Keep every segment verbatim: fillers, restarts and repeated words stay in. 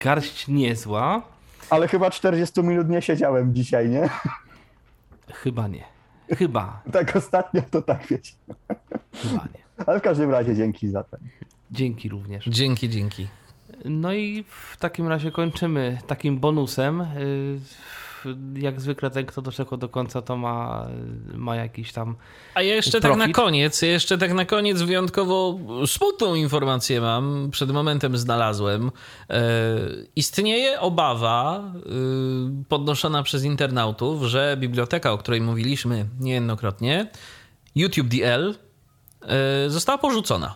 garść niezła. Ale chyba czterdzieści minut nie siedziałem dzisiaj, nie? Chyba nie. Chyba. Tak ostatnio to tak, wiecie. Chyba nie. Ale w każdym razie dzięki za ten. Dzięki również. Dzięki, dzięki. No i w takim razie kończymy takim bonusem. Jak zwykle ten, kto doczekał do końca, to ma, ma jakiś tam A ja jeszcze profit. tak na koniec, jeszcze tak na koniec wyjątkowo smutną informację mam, przed momentem znalazłem. E, istnieje obawa e, podnoszona przez internautów, że biblioteka, o której mówiliśmy niejednokrotnie, YouTube D L, e, została porzucona.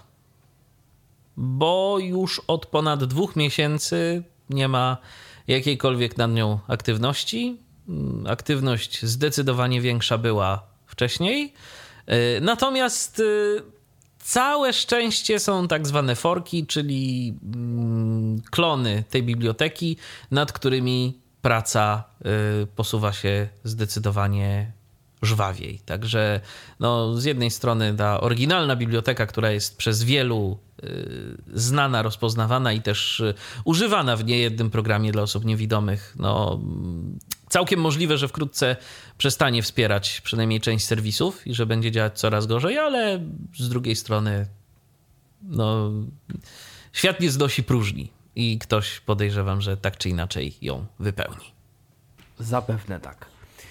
Bo już od ponad dwóch miesięcy nie ma jakiejkolwiek nad nią aktywności. Aktywność zdecydowanie większa była wcześniej. Natomiast całe szczęście są tak zwane forki, czyli klony tej biblioteki, nad którymi praca posuwa się zdecydowanie żwawiej. Także no, z jednej strony ta oryginalna biblioteka, która jest przez wielu y, znana, rozpoznawana i też y, używana w niejednym programie dla osób niewidomych, no, całkiem możliwe, że wkrótce przestanie wspierać przynajmniej część serwisów i że będzie działać coraz gorzej, ale z drugiej strony no, świat nie znosi próżni i ktoś, podejrzewam, że tak czy inaczej ją wypełni. Zapewne tak.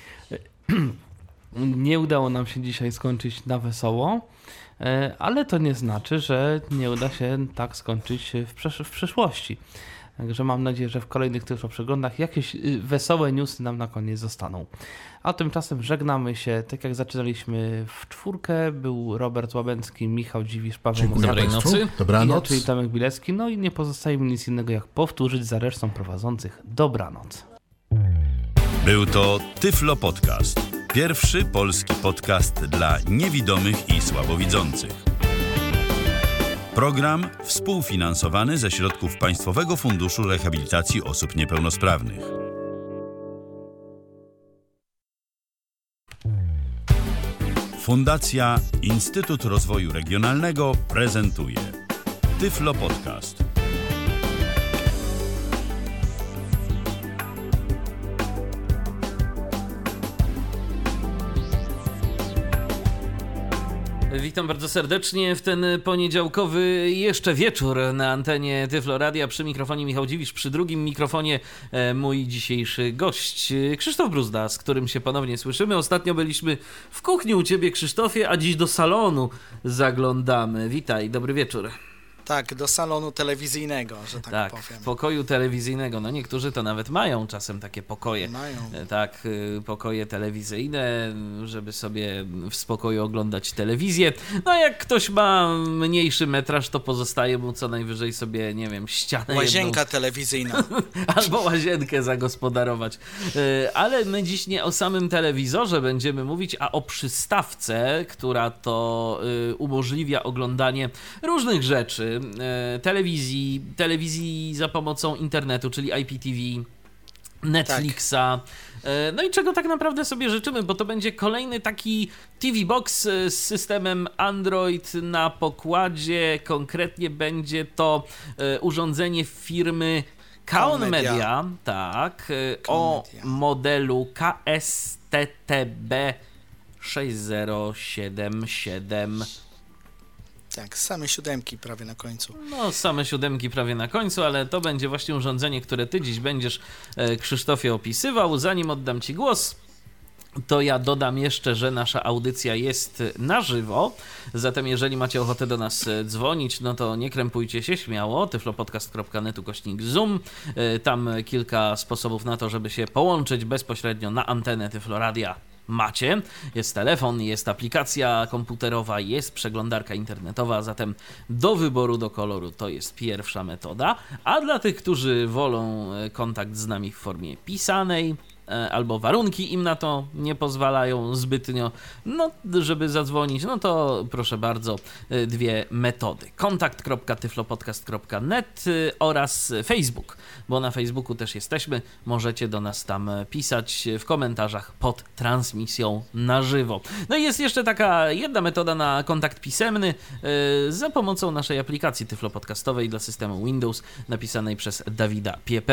Nie udało nam się dzisiaj skończyć na wesoło, ale to nie znaczy, że nie uda się tak skończyć w, przysz- w przyszłości. Także mam nadzieję, że w kolejnych tych przeglądach jakieś wesołe newsy nam na koniec zostaną. A tymczasem żegnamy się, tak jak zaczynaliśmy w czwórkę. Był Robert Łabęcki, Michał Dziwisz, Paweł Mozart. Dobrej nocy. Dobranoc. Ja, czyli Tomek Bilecki. No i nie pozostaje mi nic innego jak powtórzyć za resztą prowadzących. Dobranoc. Był to Tyflo Podcast. Pierwszy polski podcast dla niewidomych i słabowidzących. Program współfinansowany ze środków Państwowego Funduszu Rehabilitacji Osób Niepełnosprawnych. Fundacja Instytut Rozwoju Regionalnego prezentuje Tyflo Podcast. Witam bardzo serdecznie w ten poniedziałkowy jeszcze wieczór na antenie Tyflo Radia. Przy mikrofonie Michał Dziwisz, przy drugim mikrofonie mój dzisiejszy gość Krzysztof Bruzda, z którym się ponownie słyszymy. Ostatnio byliśmy w kuchni u ciebie, Krzysztofie, a dziś do salonu zaglądamy. Witaj, dobry wieczór. Tak, do salonu telewizyjnego, że tak, tak powiem. Pokoju telewizyjnego. No niektórzy to nawet mają czasem takie pokoje. Mają. Tak, pokoje telewizyjne, żeby sobie w spokoju oglądać telewizję. No jak ktoś ma mniejszy metraż, to pozostaje mu co najwyżej sobie, nie wiem, ścianę Łazienka jedną. telewizyjna. Albo łazienkę zagospodarować. Ale my dziś nie o samym telewizorze będziemy mówić, a o przystawce, która to umożliwia oglądanie różnych rzeczy. Telewizji, telewizji za pomocą internetu, czyli I P T V, Netflixa. Tak. No i czego tak naprawdę sobie życzymy, bo to będzie kolejny taki T V Box z systemem Android na pokładzie. Konkretnie będzie to urządzenie firmy Kaon Media, Media tak, Kaon o Media. Modelu K S T T B sześć zero siedem siedem. Tak, same siódemki prawie na końcu. No, same siódemki prawie na końcu, ale to będzie właśnie urządzenie, które ty dziś będziesz, e, Krzysztofie, opisywał. Zanim oddam ci głos, to ja dodam jeszcze, że nasza audycja jest na żywo, zatem jeżeli macie ochotę do nas dzwonić, no to nie krępujcie się śmiało, tyflopodcast kropka net ukośnik zoom, tam kilka sposobów na to, żeby się połączyć bezpośrednio na antenę Tyflo Radia. Macie, jest telefon, jest aplikacja komputerowa, jest przeglądarka internetowa, zatem do wyboru, do koloru to jest pierwsza metoda, a dla tych, którzy wolą kontakt z nami w formie pisanej, albo warunki im na to nie pozwalają zbytnio, no żeby zadzwonić, no to proszę bardzo, dwie metody. kontakt kropka tyflopodcast kropka net oraz Facebook, bo na Facebooku też jesteśmy, możecie do nas tam pisać w komentarzach pod transmisją na żywo. No i jest jeszcze taka jedna metoda na kontakt pisemny za pomocą naszej aplikacji tyflopodcastowej dla systemu Windows, napisanej przez Dawida Piepę.